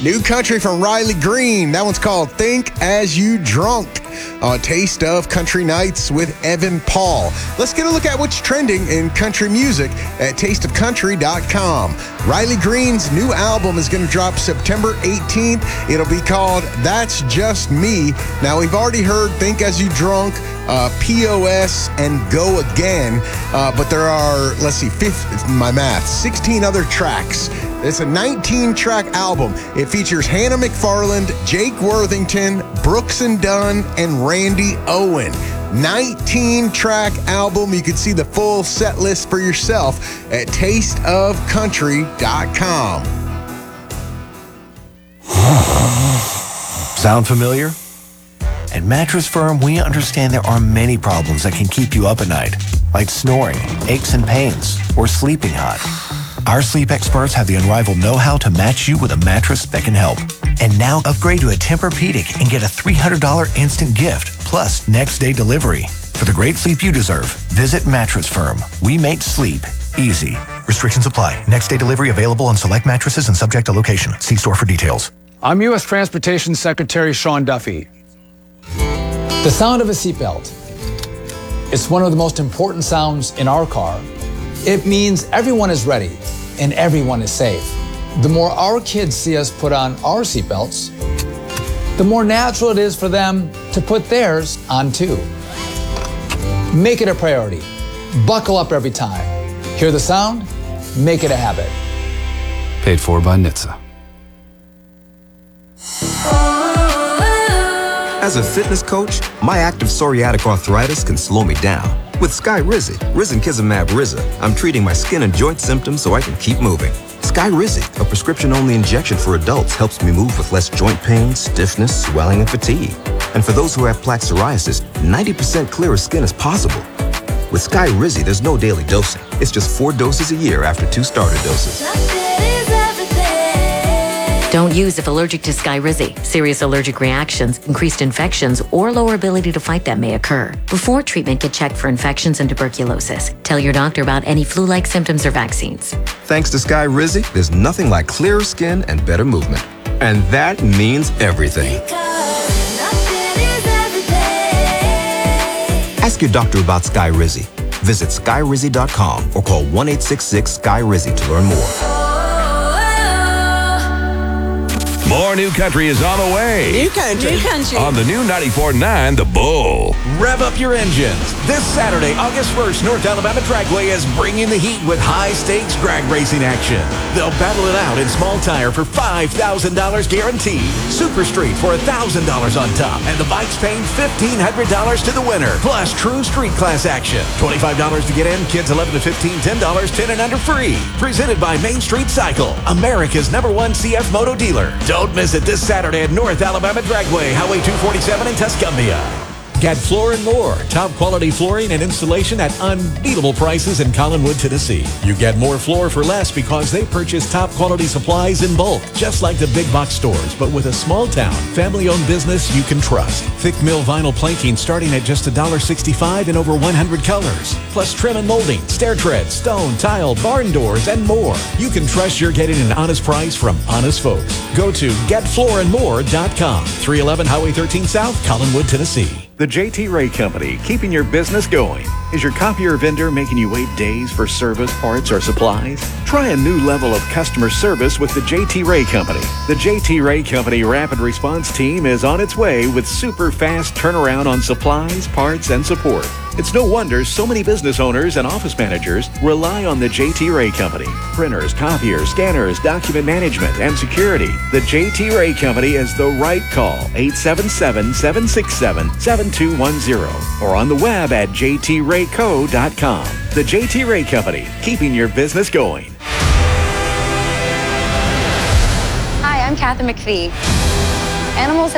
New country from Riley Green. That one's called Think As You Drunk on Taste of Country Nights with Evan Paul. Let's get a look at what's trending in country music at tasteofcountry.com. Riley Green's new album is going to drop September 18th. It'll be called That's Just Me. Now, we've already heard Think As You Drunk, POS, and Go Again. But there are, 16 other tracks. It's a 19-track album. It features Hannah McFarland, Jake Worthington, Brooks and Dunn, and Randy Owen. 19-track album. You can see the full set list for yourself at tasteofcountry.com. Sound familiar? At Mattress Firm, we understand there are many problems that can keep you up at night, like snoring, aches and pains, or sleeping hot. Our sleep experts have the unrivaled know-how to match you with a mattress that can help. And now upgrade to a Tempur-Pedic and get a $300 instant gift, plus next-day delivery. For the great sleep you deserve, visit Mattress Firm. We make sleep easy. Restrictions apply. Next-day delivery available on select mattresses and subject to location. See store for details. I'm U.S. Transportation Secretary Sean Duffy. The sound of a seatbelt. It's one of the most important sounds in our car. It means everyone is ready and everyone is safe. The more our kids see us put on our seatbelts, the more natural it is for them to put theirs on too. Make it a priority. Buckle up every time. Hear the sound? Make it a habit. Paid for by NHTSA. As a fitness coach, my active psoriatic arthritis can slow me down. With Skyrizi, risankizumab Riza, I'm treating my skin and joint symptoms so I can keep moving. Skyrizi, a prescription-only injection for adults, helps me move with less joint pain, stiffness, swelling, and fatigue. And for those who have plaque psoriasis, 90% clearer skin is possible. With Skyrizi, there's no daily dosing. It's just 4 doses a year after 2 starter doses. Don't use if allergic to Skyrizi. Serious allergic reactions, increased infections, or lower ability to fight them may occur. Before treatment, get checked for infections and tuberculosis. Tell your doctor about any flu-like symptoms or vaccines. Thanks to Skyrizi, there's nothing like clearer skin and better movement. And that means everything. Ask your doctor about Skyrizi. Visit Skyrizi.com or call 1-866-SKY-RIZZI to learn more. More new country is on the way. New country. On the new 94.9 The Bull. Rev up your engines. This Saturday, August 1st, North Alabama Dragway is bringing the heat with high-stakes drag racing action. They'll battle it out in small tire for $5,000 guaranteed. Super Street for $1,000 on top. And the bike's paying $1,500 to the winner. Plus true street class action. $25 to get in. Kids 11 to 15, $10. 10 and under free. Presented by Main Street Cycle, America's #1 CF Moto dealer. Don't miss it this Saturday at North Alabama Dragway, Highway 247 in Tuscumbia. Get Floor & More, top quality flooring and installation at unbeatable prices in Collinwood, Tennessee. You get more floor for less because they purchase top quality supplies in bulk, just like the big box stores, but with a small town, family-owned business you can trust. Thick mill vinyl planking starting at just $1.65 in over 100 colors. Plus trim and molding, stair treads, stone, tile, barn doors, and more. You can trust you're getting an honest price from honest folks. Go to getfloorandmore.com. 311 Highway 13 South, Collinwood, Tennessee. The J.T. Ray Company, keeping your business going. Is your copier vendor making you wait days for service, parts, or supplies? Try a new level of customer service with the J.T. Ray Company. The J.T. Ray Company Rapid Response Team is on its way with super fast turnaround on supplies, parts, and support. It's no wonder so many business owners and office managers rely on the J.T. Ray Company. Printers, copiers, scanners, document management, and security. The J.T. Ray Company is the right call. 877-767-7210 or on the web at jtrayco.com. The J.T. Ray Company, keeping your business going. Hi, I'm Kathy McPhee. Animals